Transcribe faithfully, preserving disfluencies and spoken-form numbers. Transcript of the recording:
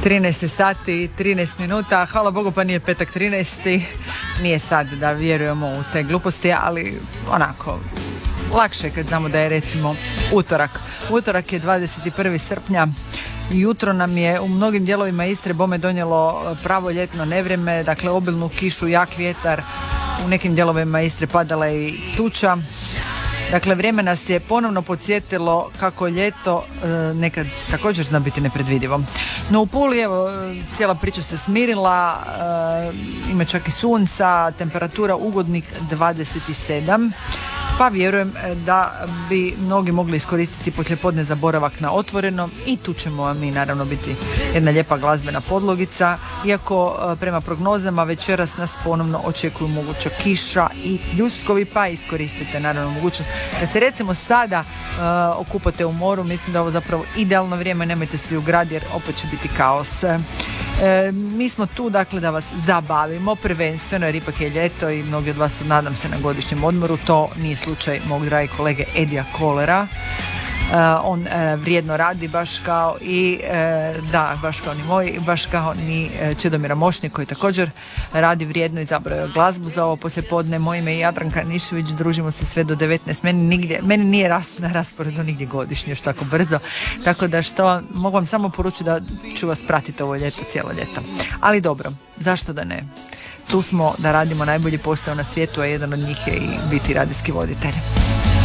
trinaest sati i trinaest minuta, hvala Bogu pa nije petak trinaesti, nije sad da vjerujemo u te gluposti, ali onako, lakše je kad znamo da je recimo utorak. Utorak je dvadeset prvog srpnja, jutro nam je u mnogim dijelovima Istre bome donijelo pravo ljetno nevrijeme, dakle obilnu kišu, jak vjetar, u nekim dijelovima Istre padala i tuča. Dakle, vrijeme nas je ponovno podsjetilo kako ljeto e, nekad također zna biti nepredvidivo. No u Puli, evo, cijela priča se smirila, e, ima čak i sunca, temperatura ugodnih dvadeset sedam, pa vjerujem da bi mnogi mogli iskoristiti poslijepodne za boravak na otvorenom i tu ćemo vam mi naravno biti jedna lijepa glazbena podlogica, iako prema prognozama večeras nas ponovno očekuju moguća kiša i pljuskovi, pa iskoristite naravno mogućnost da se recimo sada uh, okupate u moru. Mislim da je ovo zapravo idealno vrijeme, nemojte se u grad jer opet će biti kaos. E, mi smo tu dakle da vas zabavimo prvenstveno jer ipak je ljeto i mnogi od vas su, nadam se, na godišnjem odmoru. To nije slučaj mog dragi kolege Edija Kolera. Uh, on uh, vrijedno radi baš kao i uh, da, baš kao ni moj, baš kao ni uh, Čedomira Mošnjak koji također radi vrijedno, izabrao glazbu za ovo poslijepodne. Moje ime je Jadranka Nišević, družimo se sve do devetnaest. Meni nigdje, meni nije rast na rasporedu nigdje godišnje još tako brzo, tako da što mogu vam samo poručiti da ću vas pratiti ovo ljeto, cijelo ljeto. Ali dobro, zašto da ne? Tu smo da radimo najbolji posao na svijetu, a jedan od njih je i biti radijski voditelj.